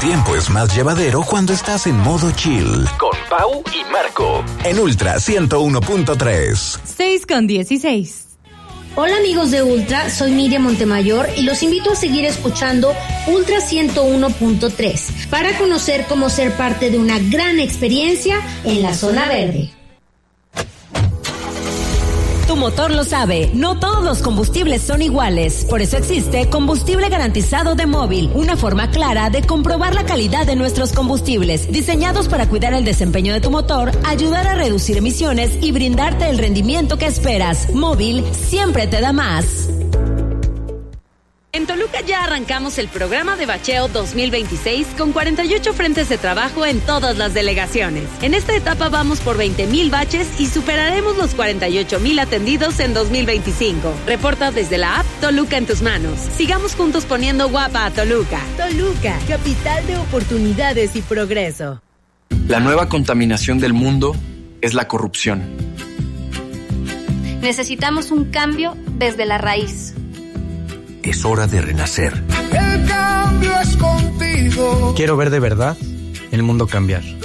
tiempo es más llevadero cuando estás en modo chill. Con Pau y Marco. En Ultra 101.3. 6:16. Hola amigos de Ultra, soy Miriam Montemayor y los invito a seguir escuchando Ultra 101.3 para conocer cómo ser parte de una gran experiencia en la zona verde. Tu motor lo sabe, no todos los combustibles son iguales, por eso existe Combustible Garantizado de Móvil, una forma clara de comprobar la calidad de nuestros combustibles, diseñados para cuidar el desempeño de tu motor, ayudar a reducir emisiones y brindarte el rendimiento que esperas. Móvil siempre te da más. En Toluca ya arrancamos el programa de bacheo 2026 con 48 frentes de trabajo en todas las delegaciones. En esta etapa vamos por 20,000 baches y superaremos los 48,000 atendidos en 2025. Reporta desde la app Toluca en tus manos. Sigamos juntos poniendo guapa a Toluca. Toluca, capital de oportunidades y progreso. La nueva contaminación del mundo es la corrupción. Necesitamos un cambio desde la raíz. Es hora de renacer. El cambio es contigo. Quiero ver de verdad el mundo cambiar.